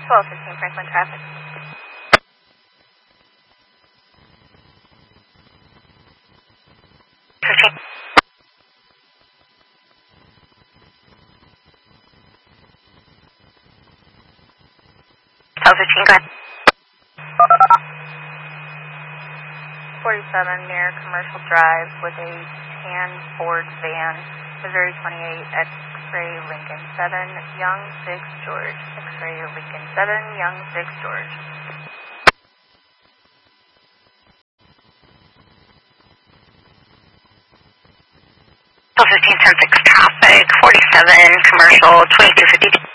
1215 Franklin traffic. Go ahead. 47 near Commercial Drive with a tan Ford van, Missouri 28, X-ray Lincoln 7, Young 6 George, X-ray Lincoln 7, Young 6 George. 15 10 6 traffic, 47 Commercial 2252.